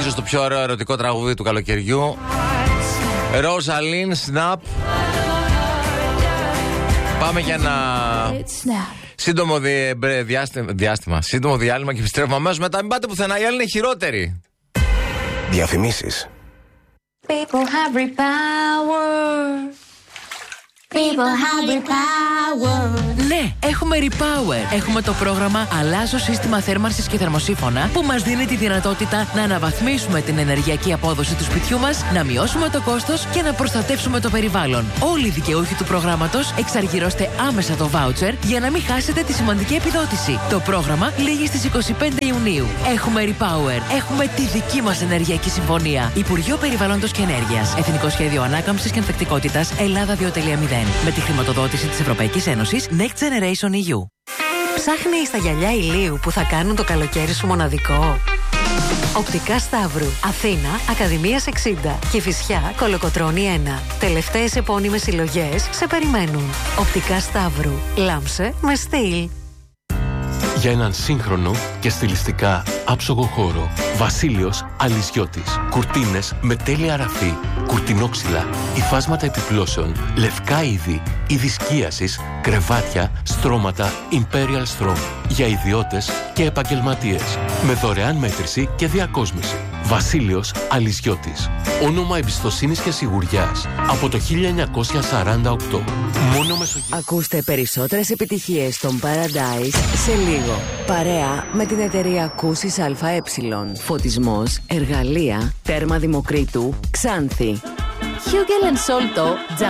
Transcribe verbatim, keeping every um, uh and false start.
ίσως το πιο ωραίο ερωτικό τραγούδι του καλοκαιριού. Ροζαλίν, Snap. Πάμε για ένα σύντομο δι... διάστημα, διάστημα. Σύντομο διάλειμμα και επιστρέφουμε αμέσως μετά. Μην πάτε πουθενά, οι άλλοι είναι χειρότεροι. Διαφημίσεις. People have repower. People have repower. Ναι, έχουμε Repower. Έχουμε το πρόγραμμα Αλλάζω σύστημα θέρμανσης και θερμοσύφωνα που μας δίνει τη δυνατότητα να αναβαθμίσουμε την ενεργειακή απόδοση του σπιτιού μας, να μειώσουμε το κόστος και να προστατεύσουμε το περιβάλλον. Όλοι οι δικαιούχοι του προγράμματος εξαργυρώστε άμεσα το voucher για να μην χάσετε τη σημαντική επιδότηση. Το πρόγραμμα λήγει στις είκοσι πέντε Ιουνίου. Έχουμε Repower. Έχουμε τη δική μας ενεργειακή συμφωνία. Υπουργείο Περιβάλλοντος και Ενέργειας. Εθνικό Σχέδιο Ανάκαμψης και Ανθεκτικότητας Ελλάδα δύο κόμμα μηδέν. Με τη χρηματοδότηση της Ευρωπαϊκής Ένωσης Next Generation ι γιου. Ψάχνεις τα γυαλιά ηλίου που θα κάνουν το καλοκαίρι σου μοναδικό? Οπτικά Σταύρου, Αθήνα, Ακαδημίας εξήντα, Κηφισιά, Κολοκοτρώνη ένα. Τελευταίες επώνυμες συλλογές σε περιμένουν. Οπτικά Σταύρου, λάμψε με στυλ. Για έναν σύγχρονο και στιλιστικά άψογο χώρο. Βασίλειος Αλυζιώτης. Κουρτίνες με τέλεια ραφή, κουρτινόξυλα, υφάσματα επιπλώσεων, λευκά είδη, είδη σκίασης, κρεβάτια, στρώματα Imperial Strom. Για ιδιώτες και επαγγελματίες. Με δωρεάν μέτρηση και διακόσμηση. Βασίλειος Αλυζιώτης. Όνομα εμπιστοσύνης και σιγουριάς από το χίλια εννιακόσια σαράντα οκτώ. Μόνο Μεσογείο. Ακούστε περισσότερες επιτυχίες των Paradise σε λίγο. Παρέα με την εταιρεία Κούσης ΑΕ. Φωτισμός, εργαλεία, τέρμα Δημοκρίτου, Ξάνθη. Hugel and Solto,